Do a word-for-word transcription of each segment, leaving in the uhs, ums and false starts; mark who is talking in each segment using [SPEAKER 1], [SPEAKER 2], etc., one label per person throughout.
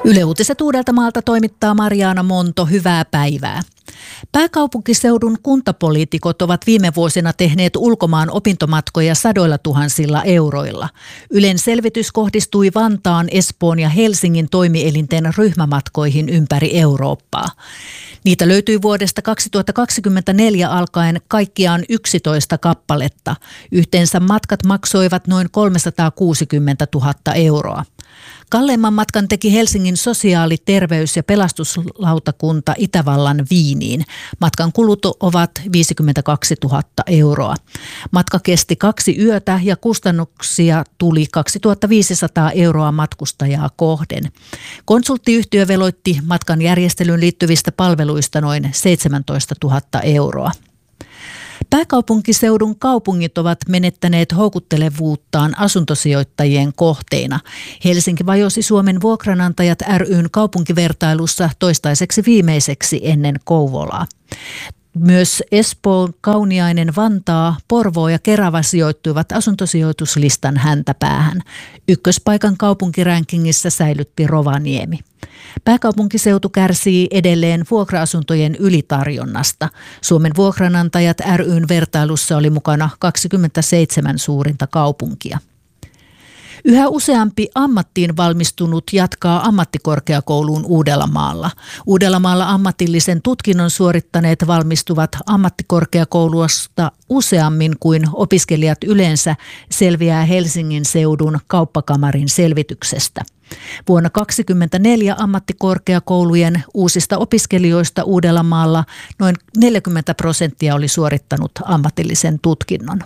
[SPEAKER 1] Yle Uutiset Uudeltamaalta toimittaa Mariana Monto. Hyvää päivää. Pääkaupunkiseudun kuntapoliitikot ovat viime vuosina tehneet ulkomaan opintomatkoja sadoilla tuhansilla euroilla. Ylen selvitys kohdistui Vantaan, Espoon ja Helsingin toimielinten ryhmämatkoihin ympäri Eurooppaa. Niitä löytyi vuodesta kaksituhattakaksikymmentäneljä alkaen kaikkiaan yksitoista kappaletta. Yhteensä matkat maksoivat noin kolmesataakuusikymmentätuhatta euroa. Kalleimman matkan teki Helsingin sosiaali-, terveys- ja pelastuslautakunta Itävallan Viiniin. Matkan kulut ovat viisikymmentäkaksituhatta euroa. Matka kesti kaksi yötä ja kustannuksia tuli kaksituhattaviisisataa euroa matkustajaa kohden. Konsulttiyhtiö veloitti matkan järjestelyyn liittyvistä palveluista noin seitsemäntoistatuhatta euroa. Pääkaupunkiseudun kaupungit ovat menettäneet houkuttelevuuttaan asuntosijoittajien kohteina. Helsinki vajosi Suomen vuokranantajat ry:n kaupunkivertailussa toistaiseksi viimeiseksi ennen Kouvolaa. Myös Espoo, Kauniainen, Vantaa, Porvoo ja Kerava sijoittuivat asuntosijoituslistan häntäpäähän. Ykköspaikan kaupunkirankingissa säilytti Rovaniemi. Pääkaupunkiseutu kärsii edelleen vuokra-asuntojen ylitarjonnasta. Suomen vuokranantajat ry:n vertailussa oli mukana kaksikymmentäseitsemän suurinta kaupunkia. Yhä useampi ammattiin valmistunut jatkaa ammattikorkeakouluun Uudellamaalla. Uudellamaalla ammatillisen tutkinnon suorittaneet valmistuvat ammattikorkeakoulusta useammin kuin opiskelijat yleensä, selviää Helsingin seudun kauppakamarin selvityksestä. Vuonna kaksituhattakaksikymmentäneljä ammattikorkeakoulujen uusista opiskelijoista Uudellamaalla noin neljäkymmentä prosenttia oli suorittanut ammatillisen tutkinnon.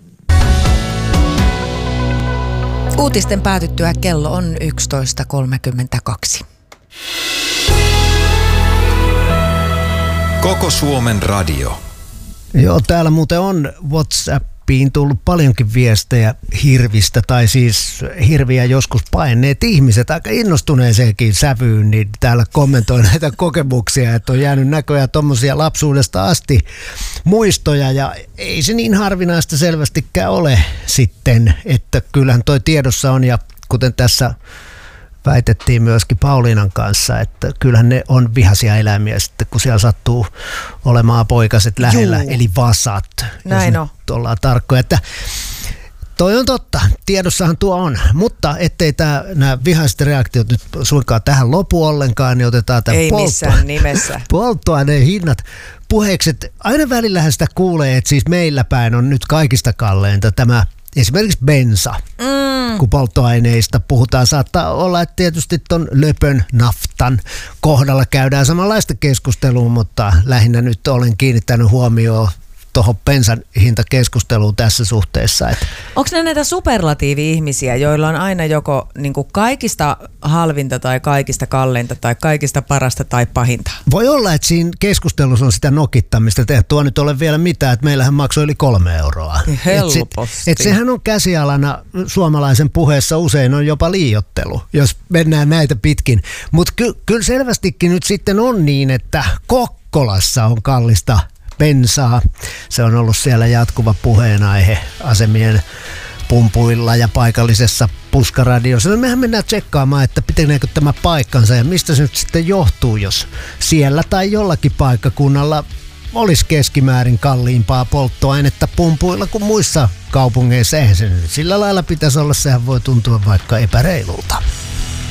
[SPEAKER 2] Uutisten päätyttyä kello on yksitoista kolmekymmentäkaksi.
[SPEAKER 3] Koko Suomen radio.
[SPEAKER 4] Joo, täällä muuten on WhatsAppiin tullut paljonkin viestejä hirvistä, tai siis hirviä joskus paineet ihmiset aika innostuneeseenkin sävyyn, niin täällä kommentoi näitä kokemuksia, että on jäänyt näköjään tommosia lapsuudesta asti muistoja, ja ei se niin harvinaista selvästikään ole sitten, että kyllähän toi tiedossa on, ja kuten tässä väitettiin myöskin Pauliinan kanssa, että kyllähän ne on vihaisia eläimiä sitten, kun siellä sattuu olemaan poikaset lähellä, Juu. eli vasat.
[SPEAKER 2] Näin on.
[SPEAKER 4] Ollaan tarkkoja, että toi on totta, tiedossahan tuo on, mutta ettei tää, nämä vihaiset reaktiot nyt suinkaan tähän lopu ollenkaan, niin otetaan tämä
[SPEAKER 2] Ei missään nimessä.
[SPEAKER 4] polttoaineen hinnat puheeksi. Aina välillähän sitä kuulee, että siis meillä päin on nyt kaikista kalleinta tämä esimerkiksi bensa. Mm. Kun polttoaineista puhutaan, saattaa olla, että tietysti ton löpön naftan kohdalla käydään samanlaista keskustelua, mutta lähinnä nyt olen kiinnittänyt huomioon tuohon bensan hintakeskusteluun tässä suhteessa. Että
[SPEAKER 2] onko ne näitä superlatiivi-ihmisiä, joilla on aina joko niin kuin kaikista halvinta tai kaikista kalleinta tai kaikista parasta tai pahinta?
[SPEAKER 4] Voi olla, että siinä keskustelussa on sitä nokittamista, että tuo nyt ole vielä mitään, että meillähän maksoi yli kolme euroa.
[SPEAKER 2] Helposti.
[SPEAKER 4] Että et sehän on käsialana suomalaisen puheessa usein on jopa liioittelu, jos mennään näitä pitkin. Mutta ky- kyllä selvästikin nyt sitten on niin, että Kokkolassa on kallista bensaa. Se on ollut siellä jatkuva puheenaihe asemien pumpuilla ja paikallisessa puskaradiossa. No mehän mennään tsekkaamaan, että pitääkö tämä paikkansa ja mistä se nyt sitten johtuu, jos siellä tai jollakin paikkakunnalla olisi keskimäärin kalliimpaa polttoainetta pumpuilla kuin muissa kaupungeissa. Eihän se nyt sillä lailla pitäisi olla, sehän voi tuntua vaikka epäreilulta.